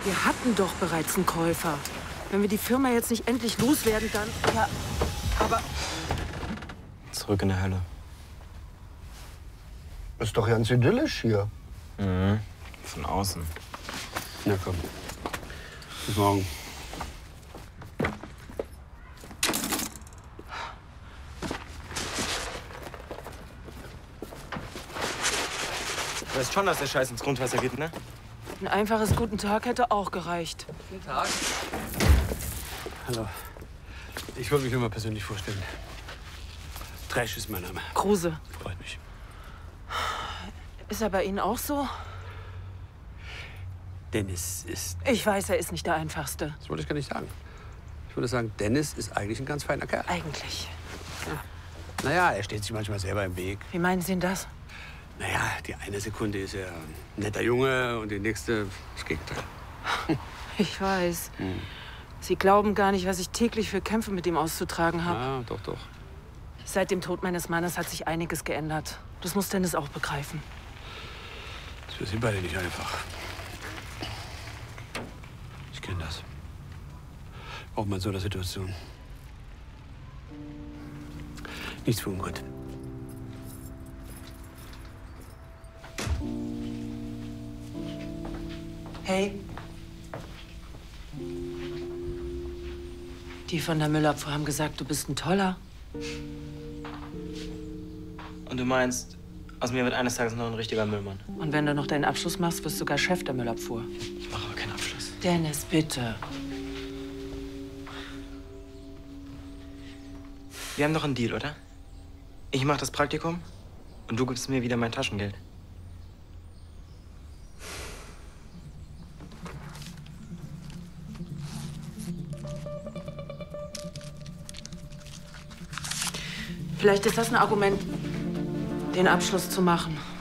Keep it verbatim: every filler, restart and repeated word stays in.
Wir hatten doch bereits einen Käufer. Wenn wir die Firma jetzt nicht endlich loswerden, dann... Ja, aber... Zurück in der Hölle. Ist doch ganz idyllisch hier. Mhm. Von außen. Na komm. Bis morgen. Du weißt schon, dass der Scheiß ins Grundwasser geht, ne? Ein einfaches Guten Tag hätte auch gereicht. Guten Tag. Hallo. Ich wollte mich nur mal persönlich vorstellen. Trash ist mein Name. Kruse. Freut mich. Ist er bei Ihnen auch so? Dennis ist... Ich weiß, er ist nicht der Einfachste. Das wollte ich gar nicht sagen. Ich würde sagen, Dennis ist eigentlich ein ganz feiner Kerl. Eigentlich. Ja. Naja, er steht sich manchmal selber im Weg. Wie meinen Sie denn das? Naja, die eine Sekunde ist er ein netter Junge und die nächste das Gegenteil. Ich weiß. Hm. Sie glauben gar nicht, was ich täglich für Kämpfe mit ihm auszutragen habe. Ja, doch, doch. Seit dem Tod meines Mannes hat sich einiges geändert. Das muss Dennis auch begreifen. Das ist für Sie beide nicht einfach. Ich kenne das. Auch mal in so einer Situation. Nichts für ungut. Hey. Die von der Müllabfuhr haben gesagt, du bist ein Toller. Und du meinst, aus mir wird eines Tages noch ein richtiger Müllmann? Und wenn du noch deinen Abschluss machst, wirst du sogar Chef der Müllabfuhr. Ich mache aber keinen Abschluss. Dennis, bitte. Wir haben doch einen Deal, oder? Ich mache das Praktikum und du gibst mir wieder mein Taschengeld. Vielleicht ist das ein Argument, den Abschluss zu machen.